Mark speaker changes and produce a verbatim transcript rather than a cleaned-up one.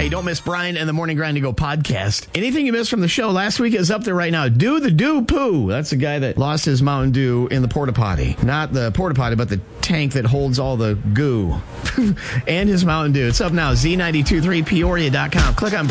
Speaker 1: Hey, don't miss Brian and the Morning Grind to Go podcast. Anything you missed from the show last week is up there right now. Do the do poo. That's the guy that lost his Mountain Dew in the porta potty. Not the porta potty, but the tank that holds all the goo. And his Mountain Dew. It's up now. Z nine two three Peoria dot com. Click on